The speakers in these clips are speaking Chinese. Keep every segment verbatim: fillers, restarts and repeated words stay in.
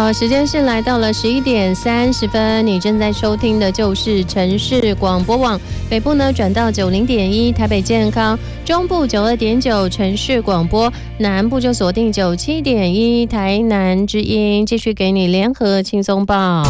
好，时间是来到了十一点三十分，你正在收听的就是城市广播网，北部呢转到九零点一台北健康，中部九二点九城市广播，南部就锁定九七点一台南之音，继续给你联合轻松报。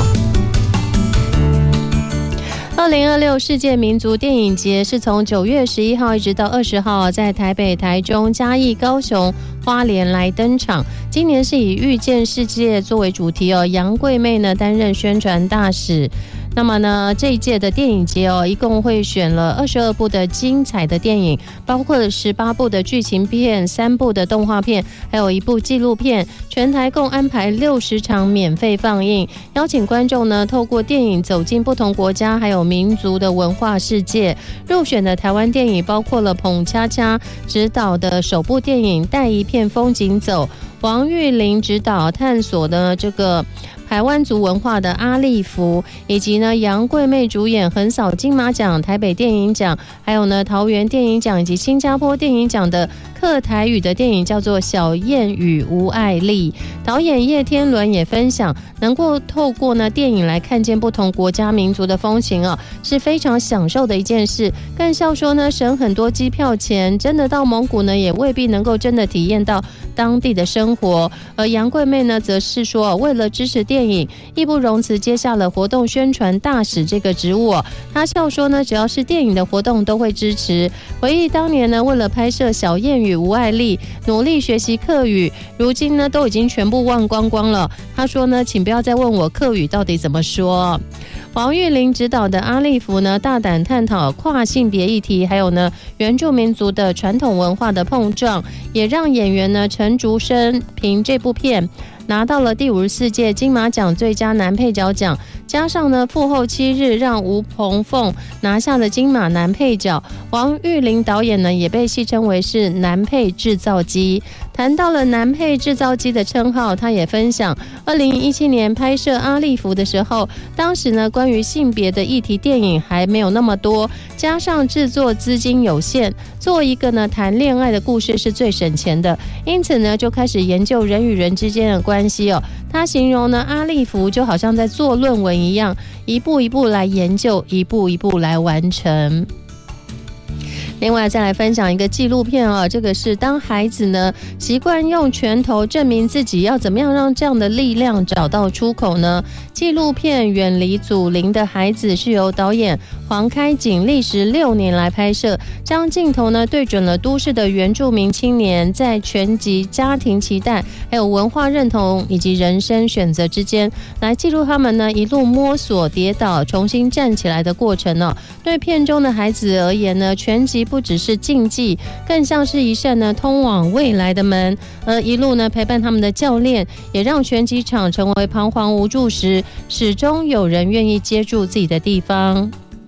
二零二六世界民族电影节是从九月十一号一直到二十号，在台北、台中、嘉义、高雄、花莲来登场。今年是以遇见世界作为主题哦，杨贵妹呢担任宣传大使。那么呢，这一届的电影节哦，一共会选了二十二部的精彩的电影，包括了十八部的剧情片、三部的动画片，还有一部纪录片。全台共安排六十场免费放映，邀请观众呢透过电影走进不同国家还有民族的文化世界。入选的台湾电影包括了彭恰恰执导的首部电影《带一片风景走》，王玉玲执导探索的这个台湾族文化的阿利福，以及呢杨贵妹主演横扫金马奖、台北电影奖，还有呢桃园电影奖以及新加坡电影奖的客台语的电影叫做《小燕与吴爱丽》。导演叶天伦也分享，能够透过呢电影来看见不同国家民族的风情啊，是非常享受的一件事。更笑说呢，省很多机票钱，真的到蒙古呢，也未必能够真的体验到当地的生活。而杨贵妹呢，则是说，为了支持电影，义不容辞接下了活动宣传大使这个职务。她笑说呢，只要是电影的活动都会支持。回忆当年呢，为了拍摄《小燕与吴爱丽》，努力学习客语，如今呢都已经全部忘光光了。她说呢，请不要再问我客语到底怎么说。王玉玲执导的阿利福呢，大胆探讨跨性别议题，还有呢原住民族的传统文化的碰撞，也让演员呢陈竹生凭这部片拿到了第五十四届金马奖最佳男配角奖，加上呢复后七日让吴鹏凤拿下了金马男配角。王玉玲导演呢也被戏称为是男配制造机。谈到了男配制造机的称号，他也分享二零一七年拍摄阿利福的时候，当时呢关于性别的议题电影还没有那么多，加上制作资金有限，做一个呢谈恋爱的故事是最省钱的，因此呢就开始研究人与人之间的关系哦。他形容呢阿利福就好像在做论文一样，一步一步来研究，一步一步来完成。另外再来分享一个纪录片啊，这个是当孩子呢习惯用拳头证明自己，要怎么样让这样的力量找到出口呢？纪录片《远离祖灵的孩子》是由导演黄开景历时六年来拍摄，将镜头呢对准了都市的原住民青年在拳击、家庭期待、还有文化认同以及人生选择之间，来记录他们呢一路摸索、跌倒、重新站起来的过程呢、哦。对片中的孩子而言呢，拳击不只是竞技，更像是一扇呢通往未来的门。而一路呢陪伴他们的教练，也让拳击场成为彷徨无助时，始终有人愿意接住自己的地方。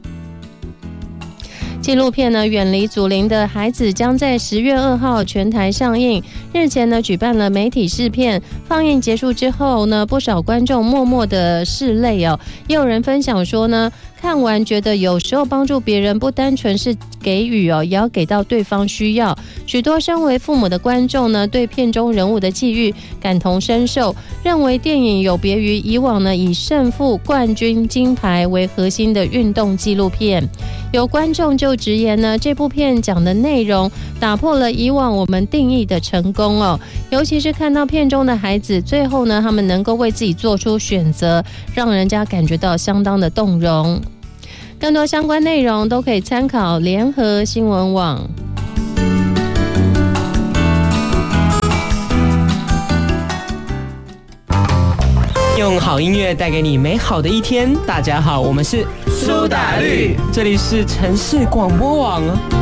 纪录片呢，《远离祖灵的孩子》将在十月二号全台上映。日前呢，举办了媒体试片，放映结束之后呢，不少观众默默的拭泪哦。也有人分享说呢，看完觉得有时候帮助别人不单纯是给予哦，也要给到对方需要。许多身为父母的观众呢，对片中人物的际遇感同身受，认为电影有别于以往呢以胜负、冠军、金牌为核心的运动纪录片。有观众就直言呢，这部片讲的内容打破了以往我们定义的成功哦，尤其是看到片中的孩子最后呢，他们能够为自己做出选择，让人家感觉到相当的动容。更多相关内容都可以参考联合新闻网。 用好音乐带给你美好的一天。大家好，我们是苏打绿，这里是城市广播网。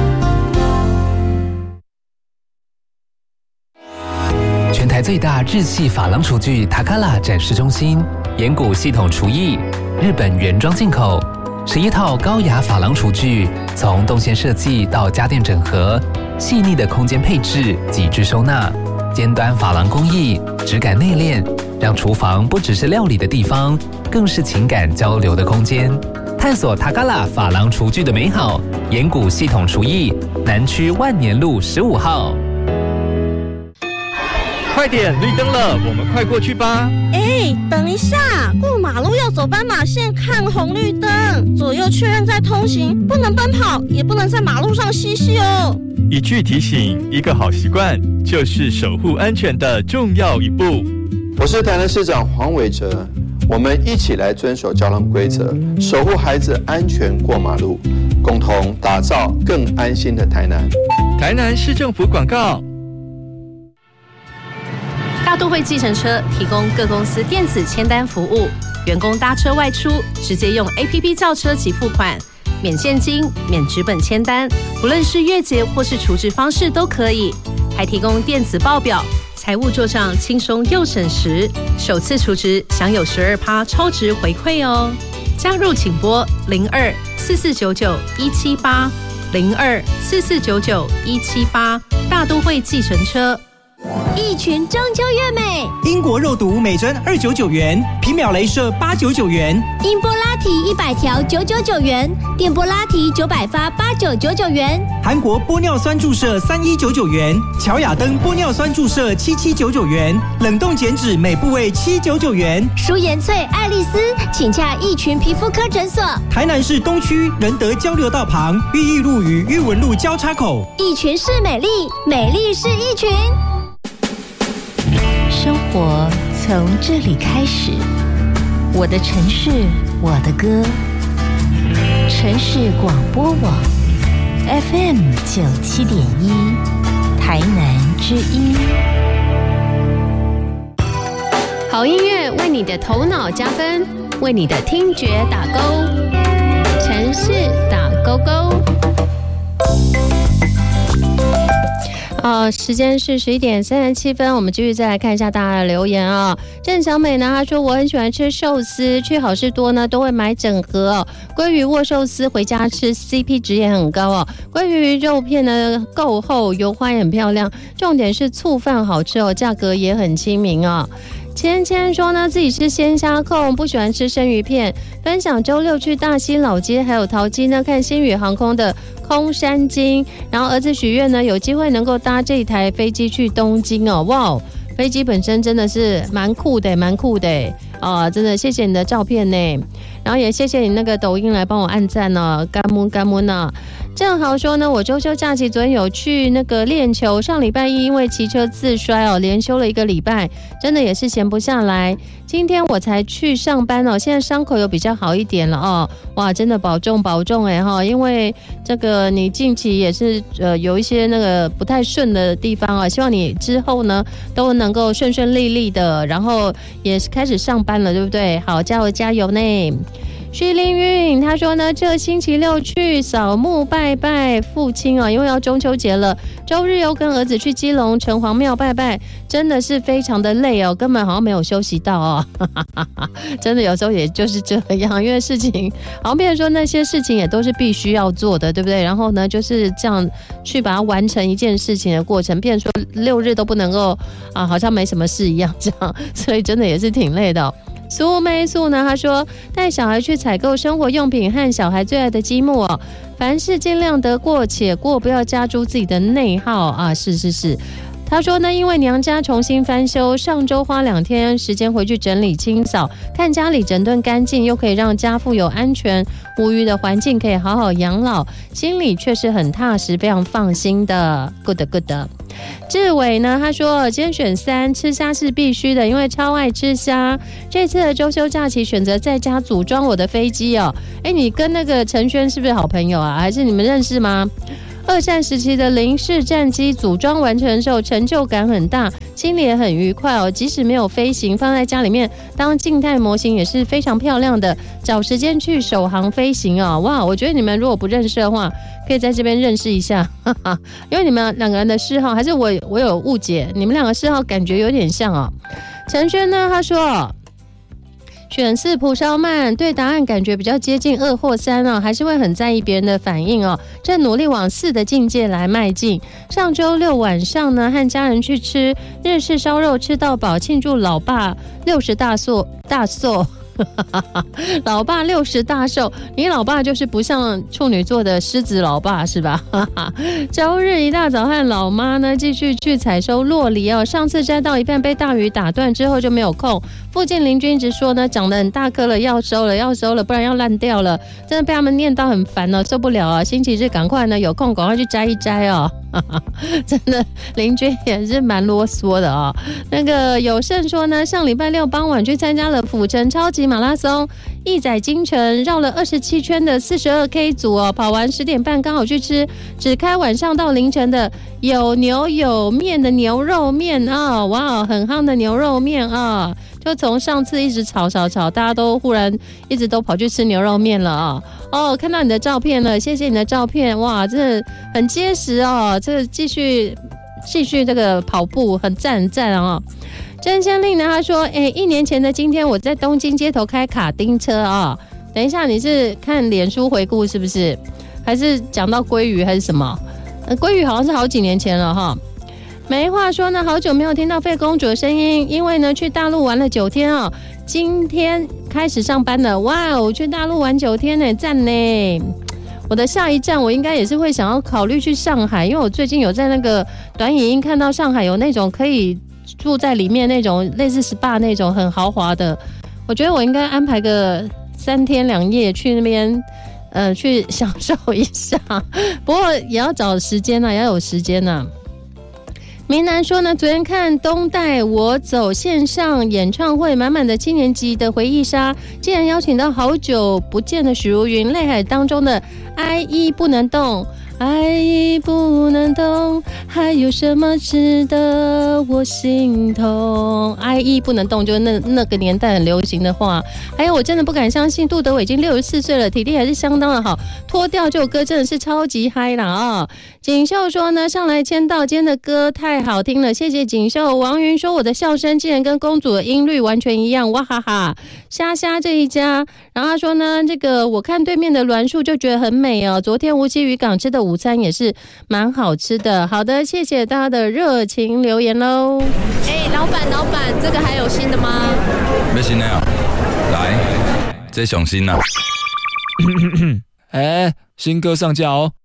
全台最大日系珐琅厨具塔卡拉展示中心，岩谷系统厨艺，日本原装进口，十一套高雅珐琅厨具，从动线设计到家电整合，细腻的空间配置，极致收纳，尖端珐琅工艺，质感内敛，让厨房不只是料理的地方，更是情感交流的空间。探索塔卡拉珐琅厨具的美好，岩谷系统厨艺，南区万年路十五号。 快点，绿灯了，我们快过去吧。 哎，等一下，过马路要走斑马线，看红绿灯，左右确认再通行，不能奔跑，也不能在马路上嬉戏哦。 一句提醒，一个好习惯，就是守护安全的重要一步。 我是台南市长黄伟哲，我们一起来遵守交通规则，守护孩子安全过马路，共同打造更安心的台南。 台南市政府广告。 大都会计程车提供各公司电子签单服务，员工搭车外出直接用 A P P 叫车及付款，免现金、免纸本签单，不论是月结或是储值方式都可以，还提供电子报表，财务做账轻松又省时，首次储值享有 百分之十二 超值回馈哦。加入请拨零二四四九九一七八零二四四九九一七八，大都会计程车。 一群中秋月美， 英国肉毒每针二九九元，皮秒雷射八九九元， 音波拉提一百条九九九元，电波拉提九百发八九九九元， 韩国玻尿酸注射三一九九元，乔雅登玻尿酸注射七七九九元，冷冻减脂每部位七九九元。 舒颜萃、爱丽丝，请洽一群皮肤科诊所。 台南市东区仁德交流道旁，裕义路与裕文路交叉口。 一群是美丽，美丽是一群。 生活从这里开始，我的城市，我的歌。城市广播网 F M 九七点一，台南之音。 好音乐为你的头脑加分，为你的听觉打勾。城市打勾勾。哦，时间是十一点三十七分，我们继续再来看一下大家的留言啊、哦。郑小美呢，她说我很喜欢吃寿司，去好事多呢都会买整盒哦。鲑鱼握寿司回家吃 ，C P 值也很高哦。鲑鱼肉片呢够厚，油花也很漂亮，重点是醋饭好吃哦，价格也很亲民哦。芊芊说呢，自己是鲜虾控，不喜欢吃生鱼片。分享周六去大溪老街还有桃机呢看星宇航空的空山鲸，然后儿子许愿呢有机会能够搭这一台飞机去东京哦，哇，飞机本身真的是蛮酷的，蛮酷的啊、哦，真的谢谢你的照片呢，然后也谢谢你那个抖音来帮我按赞呢，干木干木呢。正豪说呢，我周休假期昨天有去那个练球，上礼拜一因为骑车自摔哦，连休了一个礼拜，真的也是闲不下来。今天我才去上班哦，现在伤口有比较好一点了哦，哇，真的保重保重哎哈，因为这个你近期也是呃有一些那个不太顺的地方啊，希望你之后呢都能够顺顺利利的，然后也是开始上班了，对不对？好，加油加油呢！徐凌云他说呢，这星期六去扫墓拜拜父亲啊，因为要中秋节了，周日又跟儿子去基隆城隍庙拜拜，真的是非常的累哦，根本好像没有休息到哦，真的有时候也就是这样，因为事情好像变成说那些事情也都是必须要做的，对不对？然后呢，就是这样去把它完成一件事情的过程，变成说六日都不能够啊，好像没什么事一样，这样，所以真的也是挺累的哦。苏妹素呢，他说带小孩去采购生活用品和小孩最爱的积木哦，凡事尽量得过且过，不要加诸自己的内耗啊！是是是。他说呢，因为娘家重新翻修，上周花两天时间回去整理清扫，看家里整顿干净，又可以让家父有安全无虞的环境，可以好好养老，心里却是很踏实，非常放心的。Good good。志伟呢，他说今天选三，吃虾是必须的，因为超爱吃虾。这次的周休假期选择在家组装我的飞机哦。哎，你跟那个陈轩是不是好朋友啊？还是你们认识吗？二战时期的零式战机组装完成之后，成就感很大，心里也很愉快哦。即使没有飞行，放在家里面当静态模型也是非常漂亮的。找时间去首航飞行哦，哇！我觉得你们如果不认识的话，可以在这边认识一下，哈哈，因为你们两个人的嗜好，还是我我有误解，你们两个嗜好感觉有点像哦。陈轩呢，他说。选四蒲烧鳗，对答案感觉比较接近二或三哦，还是会很在意别人的反应哦。正努力往四的境界来迈进。上周六晚上呢，和家人去吃日式烧肉，吃到饱，庆祝老爸六十大寿大寿老爸六十大寿，你老爸就是不像处女座的狮子老爸是吧？周日一大早和老妈呢继续去采收酪梨哦，上次摘到一半被大雨打断之后就没有空。附近邻居一直说呢，长得很大颗了，要收了，要收了，不然要烂掉了。真的被他们念到很烦哦，受不了啊！星期日赶快呢有空赶快去摘一摘哦。真的邻居也是蛮啰嗦的哦。那个有胜说呢，上礼拜六傍晚去参加了府城超级马拉松，一载京城绕了二十七圈的四十二 K 组哦，跑完十点半刚好去吃只开晚上到凌晨的有牛有面的牛肉面啊、哦，哇，很夯的牛肉面啊、哦！就从上次一直吵吵吵，大家都忽然一直都跑去吃牛肉面了啊、哦！哦，看到你的照片了，谢谢你的照片，哇，这很结实哦，这个继续继续这个跑步很赞很赞啊、哦！真仙令呢，他说，哎，一年前的今天我在东京街头开卡丁车啊、哦，等一下你是看脸书回顾是不是？还是讲到鲑鱼还是什么？呃，鲑鱼好像是好几年前了哈。没话说呢，好久没有听到费公主的声音，因为呢去大陆玩了九天哦，今天开始上班了，哇哦，去大陆玩九天呢，赞呢！我的下一站我应该也是会想要考虑去上海，因为我最近有在那个短影音看到上海有那种可以住在里面那种类似 S P A 那种很豪华的，我觉得我应该安排个三天两夜去那边。呃，去享受一下，不过也要找时间呐、啊，也要有时间呐、啊。明南说呢，昨天看东带我走线上演唱会，满满的七年级的回忆杀，竟然邀请到好久不见的许茹芸，泪海当中的爱意不能动。爱已不能动，还有什么值得我心痛？爱意不能动，就是那那个年代很流行的话。还有，我真的不敢相信，杜德伟已经六十四岁了，体力还是相当的好，脱掉这首歌真的是超级嗨啦啊、哦！锦绣说呢，上来签到，今天的歌太好听了，谢谢锦绣。王云说，我的笑声竟然跟公主的音律完全一样，哇哈哈！虾虾这一家，然后他说呢，这个我看对面的栾树就觉得很美哦。昨天无锡渔港吃的午餐也是蛮好吃的。好的，谢谢大家的热情留言喽。 哎，老板，老板，这个还有新的吗？ 没新的啊，来，这上新啊。 哎，新歌上架哦，